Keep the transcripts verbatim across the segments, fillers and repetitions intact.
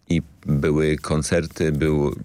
i były koncerty, było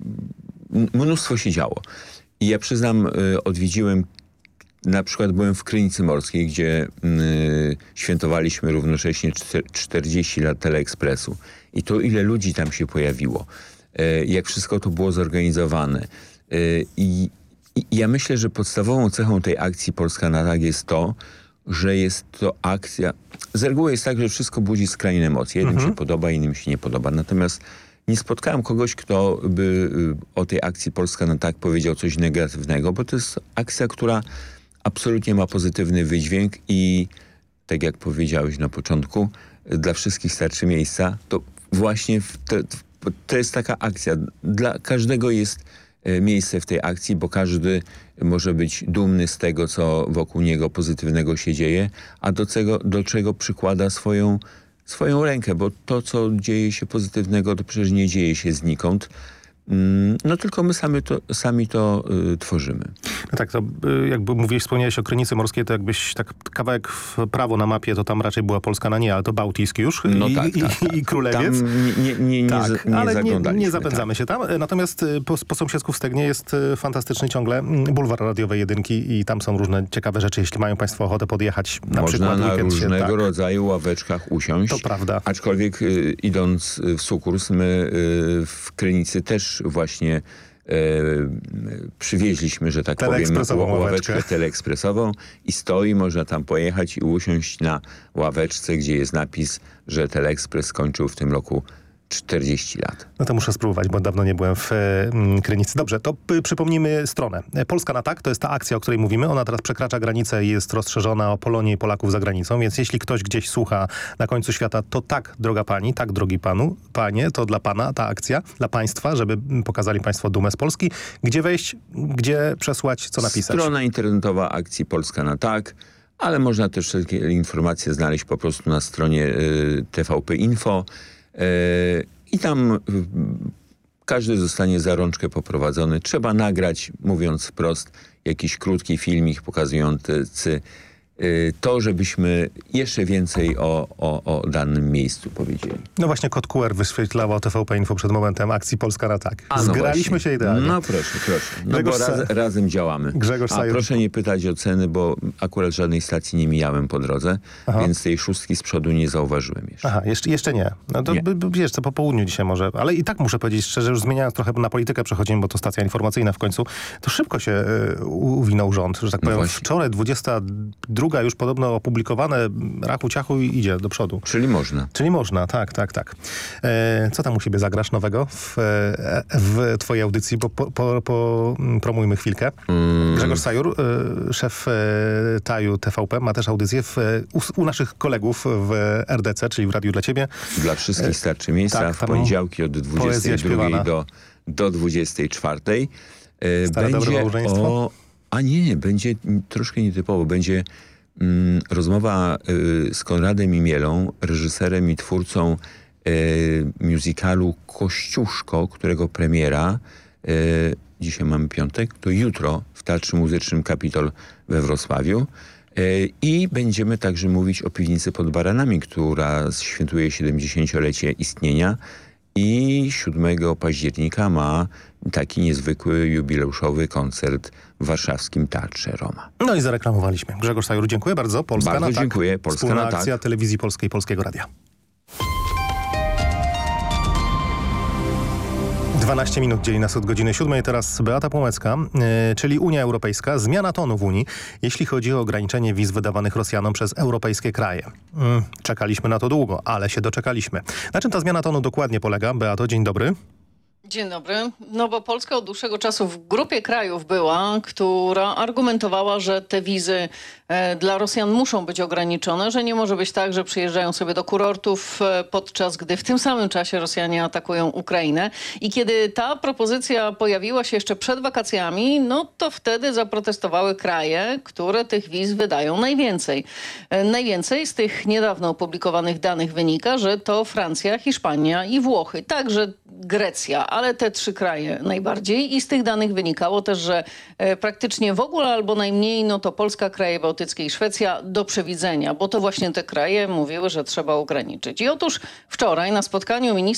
mnóstwo się działo. I ja przyznam, y, odwiedziłem, na przykład byłem w Krynicy Morskiej, gdzie y, świętowaliśmy równocześnie czterdzieści lat Teleekspresu. I to ile ludzi tam się pojawiło. Y, jak wszystko to było zorganizowane. Y, i, I ja myślę, że podstawową cechą tej akcji Polska na tak jest to, że jest to akcja... Z reguły jest tak, że wszystko budzi skrajne emocje. Jednym Mhm. się podoba, innym się nie podoba. Natomiast nie spotkałem kogoś, kto by o tej akcji Polska na tak powiedział coś negatywnego, bo to jest akcja, która absolutnie ma pozytywny wydźwięk i tak jak powiedziałeś na początku, dla wszystkich starczy miejsca. To właśnie w te, to jest taka akcja. Dla każdego jest miejsce w tej akcji, bo każdy może być dumny z tego, co wokół niego pozytywnego się dzieje, a do czego, do czego przykłada swoją, swoją rękę, bo to, co dzieje się pozytywnego, to przecież nie dzieje się znikąd. No tylko my sami to, sami to y, tworzymy. No tak, to y, jakby mówiłeś, wspomniałeś o Krynicy Morskiej, to jakbyś tak kawałek w prawo na mapie, to tam raczej była Polska na nie, ale to Bałtysk już no i, tak, i, tak, tak. i Królewiec. Tam nie, nie, nie, tak, nie, nie ale nie, zaglądaliśmy. nie zapędzamy tak. się tam. Natomiast y, po, po sąsiedzku w Stegnie jest y, fantastyczny ciągle bulwar radiowej jedynki i tam są różne ciekawe rzeczy, jeśli mają państwo ochotę podjechać na Można przykład na weekend się, różnego tak. rodzaju ławeczkach usiąść. To prawda. Aczkolwiek y, idąc w sukurs, my y, w Krynicy też właśnie E, przywieźliśmy, że tak powiem, Teleekspresową ławeczkę ławeczkę. teleekspresową i stoi, można tam pojechać i usiąść na ławeczce, gdzie jest napis, że Teleekspres skończył w tym roku czterdzieści lat. No to muszę spróbować, bo dawno nie byłem w e, Krynicy. Dobrze, to p- przypomnijmy stronę. Polska na tak, to jest ta akcja, o której mówimy. Ona teraz przekracza granicę i jest rozszerzona o Polonię i Polaków za granicą, więc jeśli ktoś gdzieś słucha na końcu świata, to tak, droga pani, tak, drogi panu, panie, to dla pana ta akcja, dla państwa, żeby pokazali państwo dumę z Polski. Gdzie wejść, gdzie przesłać, co napisać? Strona internetowa akcji Polska na tak, ale można też wszelkie informacje znaleźć po prostu na stronie y, T V P Info. I tam każdy zostanie za rączkę poprowadzony. Trzeba nagrać, mówiąc wprost, jakiś krótki filmik pokazujący to, żebyśmy jeszcze więcej o, o, o danym miejscu powiedzieli. No właśnie kod Q R wyświetlało T V P Info przed momentem akcji Polska na tak. A, no Zgraliśmy właśnie. się idealnie. No proszę, proszę. No Grzegorz bo raz, Sa- razem działamy. Grzegorz A Sajur. proszę nie pytać o ceny, bo akurat żadnej stacji nie mijałem po drodze, Aha. więc tej szóstki z przodu nie zauważyłem jeszcze. Aha, jeszcze, jeszcze nie. No to Nie. by- by- wiesz, co po południu dzisiaj może. Ale i tak muszę powiedzieć szczerze, już zmieniając trochę na politykę przechodzimy, bo to stacja informacyjna w końcu. To szybko się y, uwinął rząd, że tak No powiem. właśnie. Wczoraj dwudziesta druga już podobno opublikowane, rachu ciachu i idzie do przodu. Czyli można. Czyli można, tak, tak, tak. E, co tam u siebie zagrasz nowego w, e, w twojej audycji? Bo po, po, po, promujmy chwilkę. Mm. Grzegorz Sajur, e, szef e, Taju T V P, ma też audycję w, u, u naszych kolegów w R D C, czyli w Radiu dla Ciebie. Dla wszystkich starczy miejsca tak, w tam poniedziałki od poezja dwudziestej drugiej śpiewana. do, do dwudziestej czwartej. E, Stare dobre będzie małżeństwo? o... A nie, nie, będzie troszkę nietypowo. Będzie mm, rozmowa y, z Konradem Imielą, reżyserem i twórcą y, musicalu Kościuszko, którego premiera, y, dzisiaj mamy piątek, to jutro w Teatrze Muzycznym Kapitol we Wrocławiu. Y, I będziemy także mówić o Piwnicy pod Baranami, która świętuje siedemdziesięciolecie istnienia i siódmego października ma taki niezwykły, jubileuszowy koncert w warszawskim Teatrze Roma. No i zareklamowaliśmy. Grzegorz Sajur, dziękuję bardzo. Polska Bardzo na tak. dziękuję. Polska Wspólna na tak. akcja Telewizji Polskiej i Polskiego Radia. dwanaście minut dzieli nas od godziny siódmej. Teraz Beata Płomecka, yy, czyli Unia Europejska. Zmiana tonu w Unii, jeśli chodzi o ograniczenie wiz wydawanych Rosjanom przez europejskie kraje. Yy, czekaliśmy na to długo, ale się doczekaliśmy. Na czym ta zmiana tonu dokładnie polega? Beato, dzień dobry. Dzień dobry. No bo Polska od dłuższego czasu w grupie krajów była, która argumentowała, że te wizy e, dla Rosjan muszą być ograniczone, że nie może być tak, że przyjeżdżają sobie do kurortów, e, podczas gdy w tym samym czasie Rosjanie atakują Ukrainę. I kiedy ta propozycja pojawiła się jeszcze przed wakacjami, no to wtedy zaprotestowały kraje, które tych wiz wydają najwięcej. E, najwięcej z tych niedawno opublikowanych danych wynika, że to Francja, Hiszpania i Włochy. Także Grecja, ale te trzy kraje najbardziej. I z tych danych wynikało też, że e, praktycznie w ogóle albo najmniej, no to Polska, kraje bałtyckie i Szwecja do przewidzenia, bo to właśnie te kraje mówiły, że trzeba ograniczyć. I otóż wczoraj na spotkaniu ministrów